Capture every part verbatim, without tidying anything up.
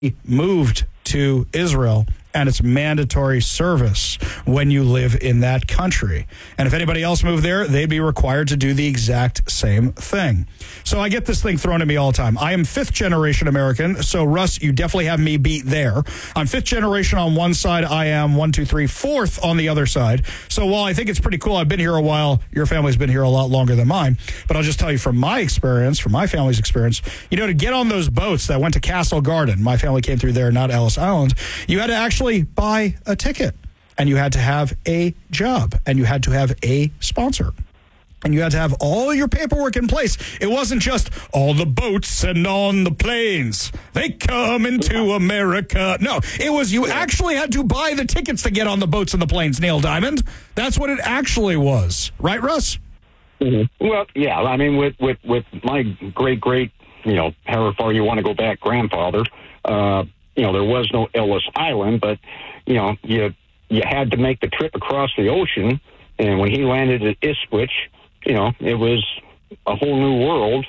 moved to Israel, and it's mandatory service when you live in that country. And if anybody else moved there, they'd be required to do the exact same thing. So I get this thing thrown at me all the time. I am fifth generation American, so Russ, you definitely have me beat there. I'm fifth generation on one side. I am one, two, three, fourth on the other side. So while I think it's pretty cool, I've been here a while. Your family's been here a lot longer than mine. But I'll just tell you from my experience, from my family's experience, you know, to get on those boats that went to Castle Garden, my family came through there, not Ellis Island, you had to actually buy a ticket, and you had to have a job, and you had to have a sponsor, and you had to have all your paperwork in place. It wasn't just all the boats and on the planes, they come into America. No, it was you actually had to buy the tickets to get on the boats and the planes, Neil Diamond. That's what it actually was. Right, Russ? Mm-hmm. Well, yeah. I mean, with, with, with my great-great, you know, however far you want to go back, grandfather, uh, you know, there was no Ellis Island, but, you know, you you had to make the trip across the ocean, and when he landed at Ipswich, you know, it was a whole new world,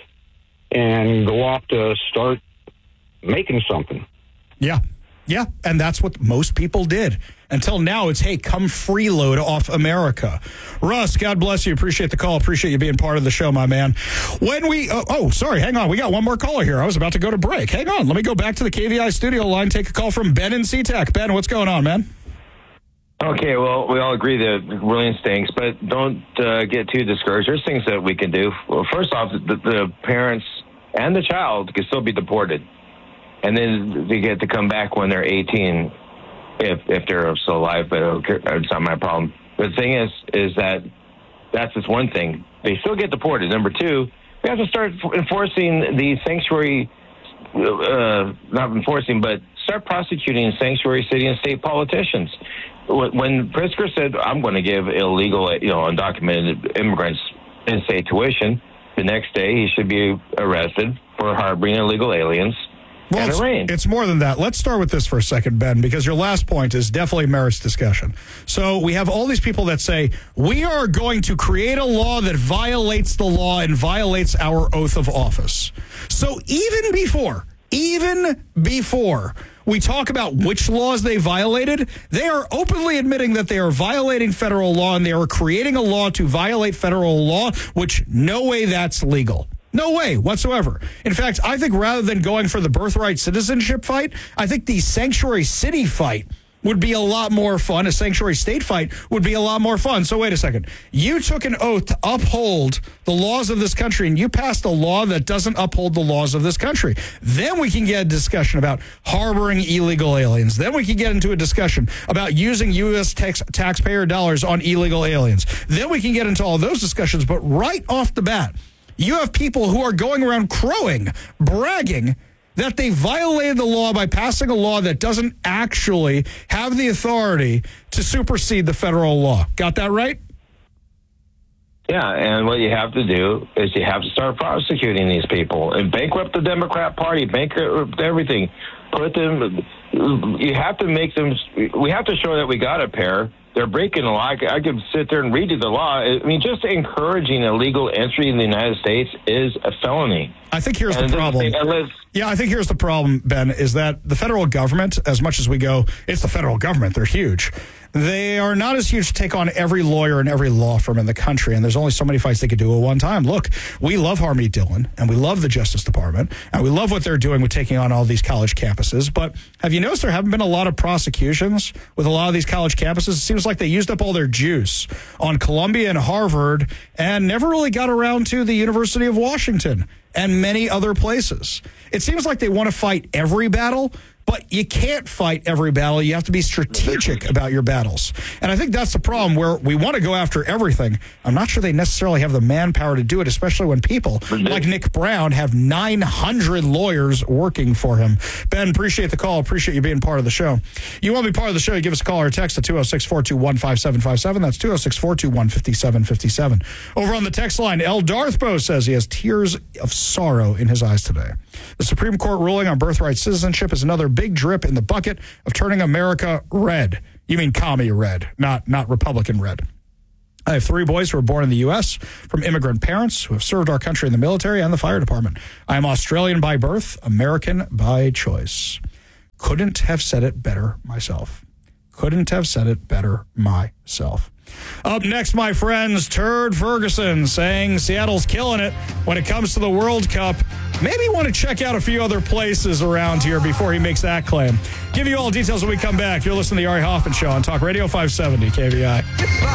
and go off to start making something. Yeah, yeah, and that's what most people did. Until now, it's, hey, come freeload off America. Russ, God bless you. Appreciate the call. Appreciate you being part of the show, my man. When we, oh, oh, sorry, hang on. We got one more caller here. I was about to go to break. Hang on. Let me go back to the K V I studio line, take a call from Ben in SeaTac. Ben, what's going on, man? Okay, well, we all agree that bullying stinks, but don't uh, get too discouraged. There's things that we can do. Well, first off, the, the parents and the child can still be deported, and then they get to come back when they're eighteen. If if they're still alive, but it's not my problem. But the thing is, is that that's just one thing. They still get deported. Number two, we have to start enforcing the sanctuary, uh, not enforcing, but start prosecuting sanctuary city and state politicians. When Pritzker said, I'm going to give illegal, you know, undocumented immigrants in-state tuition, the next day he should be arrested for harboring illegal aliens. Well, it's, it's more than that. Let's start with this for a second, Ben, because your last point is definitely merits discussion. So we have all these people that say, we are going to create a law that violates the law and violates our oath of office. So even before, even before we talk about which laws they violated, they are openly admitting that they are violating federal law, and they are creating a law to violate federal law, which no way that's legal. No way whatsoever. In fact, I think rather than going for the birthright citizenship fight, I think the sanctuary city fight would be a lot more fun. A sanctuary state fight would be a lot more fun. So wait a second. You took an oath to uphold the laws of this country, and you passed a law that doesn't uphold the laws of this country. Then we can get a discussion about harboring illegal aliens. Then we can get into a discussion about using U S tax, taxpayer dollars on illegal aliens. Then we can get into all those discussions. But right off the bat, you have people who are going around crowing, bragging that they violated the law by passing a law that doesn't actually have the authority to supersede the federal law. Got that right? Yeah, and what you have to do is you have to start prosecuting these people and bankrupt the Democrat Party, bankrupt everything. Put them, you have to make them, we have to show that we got a pair. They're breaking the law. I, I could sit there and read you the law. I mean, just encouraging illegal entry in the United States is a felony. I think here's and the problem. Unless, yeah, I think here's the problem, Ben, is that the federal government, as much as we go, it's the federal government. They're huge. They are not as huge to take on every lawyer and every law firm in the country, and there's only so many fights they could do at one time. Look, we love Harmony Dillon, and we love the Justice Department, and we love what they're doing with taking on all these college campuses, but have you noticed there haven't been a lot of prosecutions with a lot of these college campuses? It seems like they used up all their juice on Columbia and Harvard and never really got around to the University of Washington and many other places. It seems like they want to fight every battle, but you can't fight every battle. You have to be strategic about your battles. And I think that's the problem, where we want to go after everything. I'm not sure they necessarily have the manpower to do it, especially when people like Nick Brown have nine hundred lawyers working for him. Ben, appreciate the call. Appreciate you being part of the show. You want to be part of the show, you give us a call or a text at two oh six, four two one, five seven five seven. That's two oh six, four two one, five seven five seven. Over on the text line, El Darthbo says he has tears of sorrow in his eyes today. The Supreme Court ruling on birthright citizenship is another big drip in the bucket of turning America red. You mean commie red, not not Republican red. I have three boys who were born in the U S from immigrant parents who have served our country in the military and the fire department. I am Australian by birth, American by choice. Couldn't have said it better myself. Couldn't have said it better myself. Up next, my friends, Turd Ferguson saying Seattle's killing it when it comes to the World Cup. Maybe you want to check out a few other places around here before he makes that claim. Give you all details when we come back. You're listening to the Ari Hoffman Show on Talk Radio five seventy K V I.